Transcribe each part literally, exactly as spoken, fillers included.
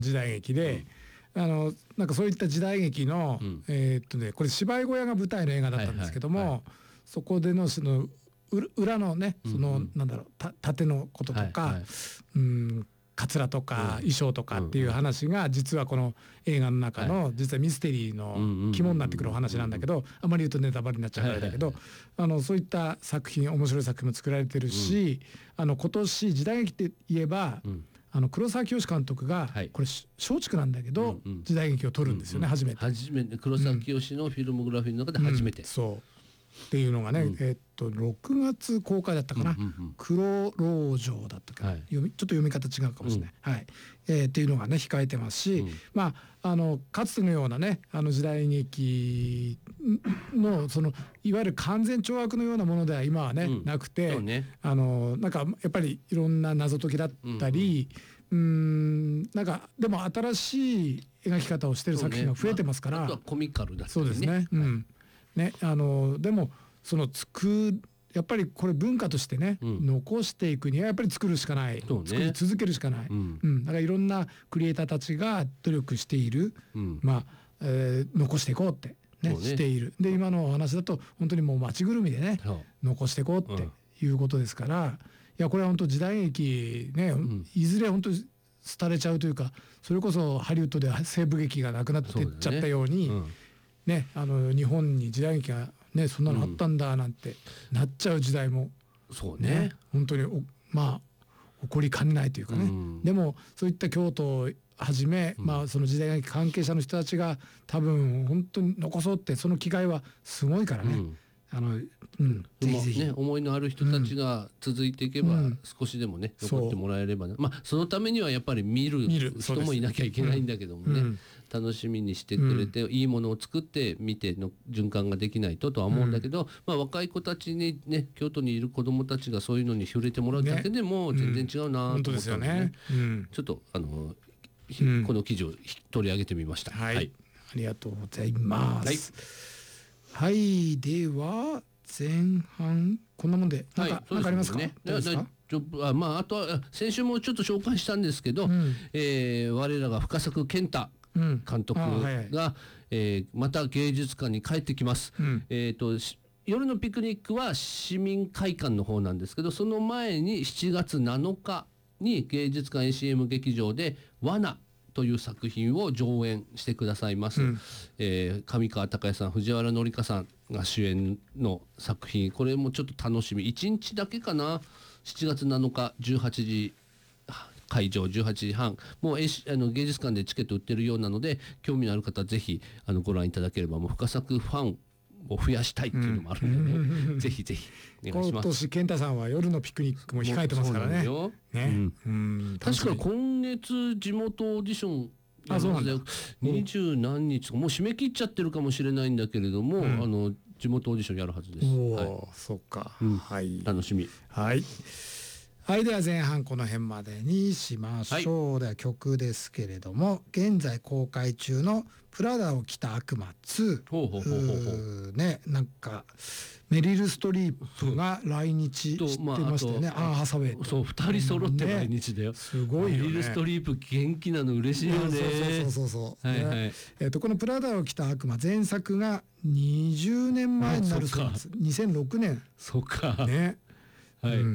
時代劇で、うん、あのなんかそういった時代劇の、うん、えーっとねこれ芝居小屋が舞台の映画だったんですけども、はいはいはい、そこでのその裏のねその、うんうん、なんだろうた盾のこととか、はいはい、うんカツラとか衣装とかっていう話が実はこの映画の中の実はミステリーの肝になってくるお話なんだけど、あまり言うとネタバレになっちゃうからだけど、あのそういった作品面白い作品も作られてるし、あの今年時代劇って言えばあの黒沢清監督がこれ松竹なんだけど時代劇を撮るんですよね、初めて。 初めて黒沢清のフィルモグラフィーの中で初めて。 そうっていうのがね、うん、えー、っとろくがつ公開だったかな、うんうんうん、黒老城だったか、はい、読みちょっと読み方違うかもしれない、うんはいえー、っていうのがね控えてますし、うん、まああのかつてのようなねあの時代劇のそのいわゆる完全懲悪のようなものでは今はね、うん、なくて、ね、あのなんかやっぱりいろんな謎解きだったり、うんうん、うーんなんかでも新しい描き方をしてる作品が増えてますから、ねまあ、 あとはコミカルだったりね。 そうですね、うんね、あのでもその作やっぱりこれ文化としてね、うん、残していくにはやっぱり作るしかない、ね、作り続けるしかない、うんうん、だからいろんなクリエイターたちが努力している、うんまあえー、残していこうって、ねね、している。で今のお話だと本当にもう街ぐるみでね残していこうっていうことですから、いやこれは本当時代劇ね、うん、いずれ本当に廃れちゃうというか、それこそハリウッドで西部劇がなくなってっちゃったようにね、うんね、あの日本に時代劇がねそんなのあったんだなんてなっちゃう時代も、 そうね本当におまあ起こりかねないというかね、うん、でもそういった京都をはじめ、うんまあ、その時代劇関係者の人たちが多分本当に残そうってその気概はすごいからね、うんあのうん、ぜひぜひ、 ね、思いのある人たちが続いていけば、うん、少しでもね残ってもらえれば、ね、まあそのためにはやっぱり見る人もいなきゃいけないんだけどもね、うん、楽しみにしてくれて、うん、いいものを作って見ての循環ができないととは思うんだけど、うんまあ、若い子たちにね京都にいる子どもたちがそういうのに触れてもらうだけでも全然違うなと思ったので、ねねうん、ちょっとあの、うん、この記事を取り上げてみました。 はい、はい、ありがとうございます。はい、はい、では前半こんなもんで何か、はい、なんかありますか？ね、どうですか？ あ, まあ、あとは先週もちょっと紹介したんですけど、うんえー、我らが深作健太監督が、うんはいはいえー、また芸術館に帰ってきます、うんえー、と夜のピクニックは市民会館の方なんですけど、その前にしちがつなのかに芸術館 エーシーエム 劇場で罠という作品を上演してくださいます、うんえー、上川隆也さん、藤原紀香さんが主演の作品、これもちょっと楽しみ。いちにちだけかな、しちがつなのかじゅうはちじ会場じゅうはちじはん、もうあの芸術館でチケット売ってるようなので、興味のある方はぜひあのご覧いただければ、もう深作ファンを増やしたいっていうのもあるので、ねうん、ぜひぜひお願いします。 今年健太さんは夜のピクニックも控えてますからね。ね、うんうん、確か今月地元オーディションあそうなんだ二十何日もう締め切っちゃってるかもしれないんだけれども、うん、あの地元オーディションやるはずです。 おー、はい、そっか、うん、はい、 楽しみ。 はいはい、では前半この辺までにしましょう、はい、では曲ですけれども、現在公開中のプラダを着た悪魔ツーね、なんかメリル・ストリープが来日してましたよね、まあ、アン・ハサウェイとそうふたり揃って来日だよ、ね、 すごいよね。 メリル・ストリープ元気なの嬉しいよね。 そうそうそうそう、はいはい、えー、とこのプラダを着た悪魔前作がにじゅうねんまえになるそうです。にせんろくねん。 そうかね、はいうん、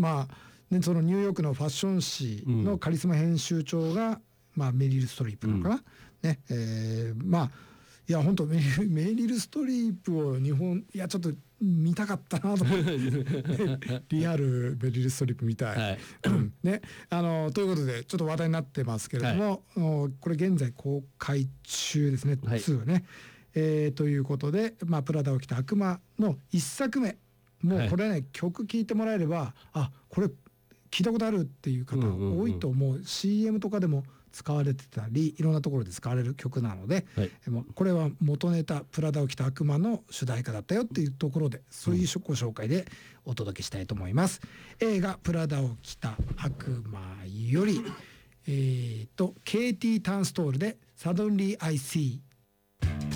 まあ、ね、そのニューヨークのファッション誌のカリスマ編集長が、うんまあ、メリル・ストリープなのかな、うんねえー、まあいや本当メリ, メリル・ストリープを日本いやちょっと見たかったなと思ってリアルメリル・ストリープみたい、はいね、あのということでちょっと話題になってますけれども、はい、これ現在公開中ですね、はい、ツーはね、えー、ということで、まあ、プラダを着た悪魔のいっさくめ、もうこれね、はい、曲聴いてもらえればあこれ聞いたことあるっていう方多いと思う、うんうんうん、シーエム とかでも使われてたりいろんなところで使われる曲なので、はい、これは元ネタプラダを着た悪魔の主題歌だったよっていうところで、そういうご紹介でお届けしたいと思います、うん、映画プラダを着た悪魔よりえーとケイティ・タンストールで Suddenly I See